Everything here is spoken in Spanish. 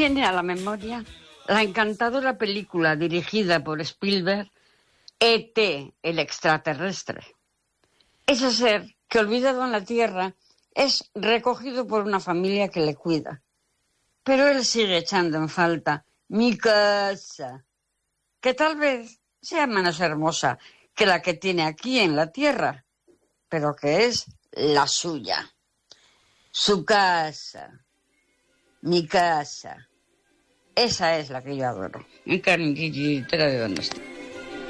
viene a la memoria la encantadora película dirigida por Spielberg, E.T., el extraterrestre. Ese ser que, olvidado en la Tierra, es recogido por una familia que le cuida. Pero él sigue echando en falta mi casa, que tal vez sea menos hermosa que la que tiene aquí en la Tierra, pero que es la suya. Su casa, mi casa, esa es la que yo adoro. En carne, ¿dónde está?